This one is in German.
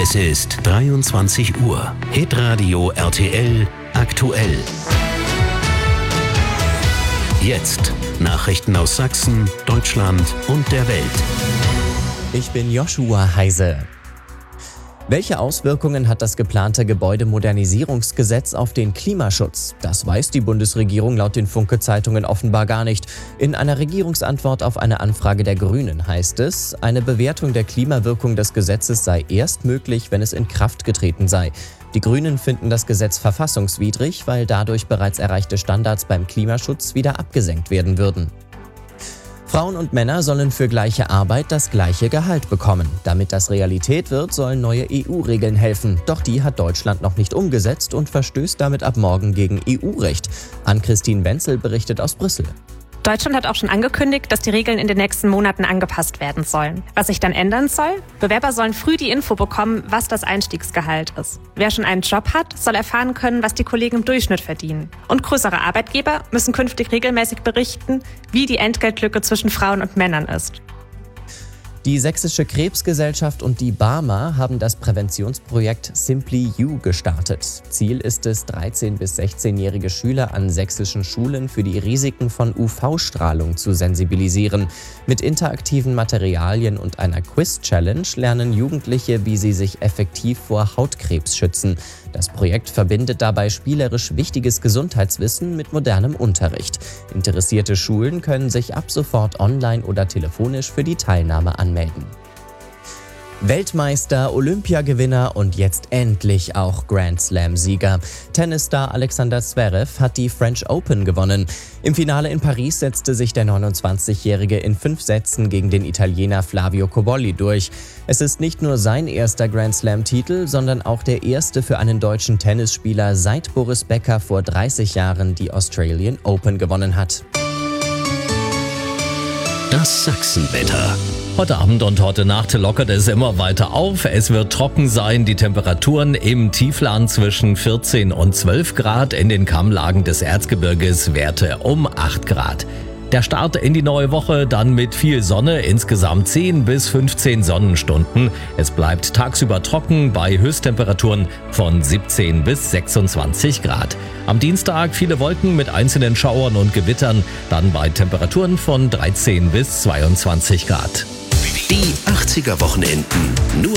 Es ist 23 Uhr. Hitradio RTL aktuell. Jetzt Nachrichten aus Sachsen, Deutschland und der Welt. Ich bin Joshua Heise. Welche Auswirkungen hat das geplante Gebäudemodernisierungsgesetz auf den Klimaschutz? Das weiß die Bundesregierung laut den Funke-Zeitungen offenbar gar nicht. In einer Regierungsantwort auf eine Anfrage der Grünen heißt es, eine Bewertung der Klimawirkung des Gesetzes sei erst möglich, wenn es in Kraft getreten sei. Die Grünen finden das Gesetz verfassungswidrig, weil dadurch bereits erreichte Standards beim Klimaschutz wieder abgesenkt werden würden. Frauen und Männer sollen für gleiche Arbeit das gleiche Gehalt bekommen. Damit das Realität wird, sollen neue EU-Regeln helfen. Doch die hat Deutschland noch nicht umgesetzt und verstößt damit ab morgen gegen EU-Recht. Ann-Christine Wenzel berichtet aus Brüssel. Deutschland hat auch schon angekündigt, dass die Regeln in den nächsten Monaten angepasst werden sollen. Was sich dann ändern soll? Bewerber sollen früh die Info bekommen, was das Einstiegsgehalt ist. Wer schon einen Job hat, soll erfahren können, was die Kollegen im Durchschnitt verdienen. Und größere Arbeitgeber müssen künftig regelmäßig berichten, wie die Entgeltlücke zwischen Frauen und Männern ist. Die Sächsische Krebsgesellschaft und die BARMER haben das Präventionsprojekt Simply You gestartet. Ziel ist es, 13- bis 16-jährige Schüler an sächsischen Schulen für die Risiken von UV-Strahlung zu sensibilisieren. Mit interaktiven Materialien und einer Quiz-Challenge lernen Jugendliche, wie sie sich effektiv vor Hautkrebs schützen. Das Projekt verbindet dabei spielerisch wichtiges Gesundheitswissen mit modernem Unterricht. Interessierte Schulen können sich ab sofort online oder telefonisch für die Teilnahme anmelden. Weltmeister, Olympiagewinner und jetzt endlich auch Grand Slam-Sieger. Tennisstar Alexander Zverev hat die French Open gewonnen. Im Finale in Paris setzte sich der 29-Jährige in 5 Sätzen gegen den Italiener Flavio Cobolli durch. Es ist nicht nur sein erster Grand Slam-Titel, sondern auch der erste für einen deutschen Tennisspieler seit Boris Becker vor 30 Jahren die Australian Open gewonnen hat. Das Sachsenwetter. Heute Abend und heute Nacht lockert es immer weiter auf. Es wird trocken sein. Die Temperaturen im Tiefland zwischen 14 und 12 Grad. In den Kammlagen des Erzgebirges Werte um 8 Grad. Der Start in die neue Woche dann mit viel Sonne, insgesamt 10 bis 15 Sonnenstunden. Es bleibt tagsüber trocken bei Höchsttemperaturen von 17 bis 26 Grad. Am Dienstag viele Wolken mit einzelnen Schauern und Gewittern, dann bei Temperaturen von 13 bis 22 Grad. Die 80er Wochenenden nur